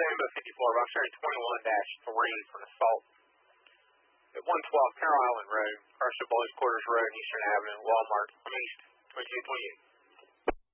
Alabama 54, I'm showing 21-3 for an assault at 112 Carroll Island Road, across the Boys Quarters Road, Eastern Avenue, Walmart, from east, 2228.